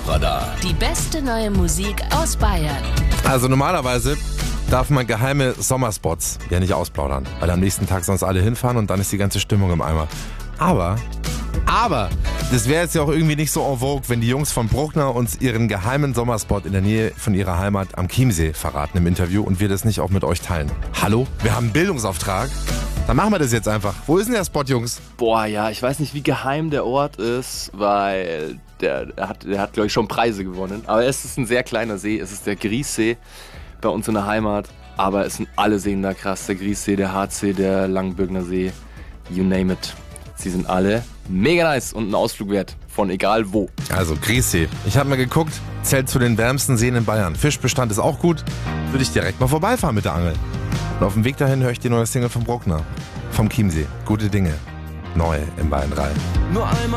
Top-Radar. Die beste neue Musik aus Bayern. Also normalerweise darf man geheime Sommerspots ja nicht ausplaudern, weil am nächsten Tag sonst alle hinfahren und dann ist die ganze Stimmung im Eimer. Aber, das wäre jetzt ja auch irgendwie nicht so en vogue, wenn die Jungs von Bruckner uns ihren geheimen Sommerspot in der Nähe von ihrer Heimat am Chiemsee verraten im Interview und wir das nicht auch mit euch teilen. Hallo? Wir haben einen Bildungsauftrag. Dann machen wir das jetzt einfach. Wo ist denn der Spot, Jungs? Boah, ja, ich weiß nicht, wie geheim der Ort ist, weil der hat glaube ich, schon Preise gewonnen. Aber es ist ein sehr kleiner See, es ist der Griessee bei uns in der Heimat. Aber es sind alle Seen da krass, der Griessee, der Harzsee, der Langenbürgner See, you name it. Sie sind alle mega nice und ein Ausflug wert, von egal wo. Also Griessee. Ich habe mal geguckt, zählt zu den wärmsten Seen in Bayern. Fischbestand ist auch gut. Würde ich direkt mal vorbeifahren mit der Angel. Und auf dem Weg dahin höre ich die neue Single von Bruckner. Vom Chiemsee. Gute Dinge. Neu im Bayern 3. Nur einmal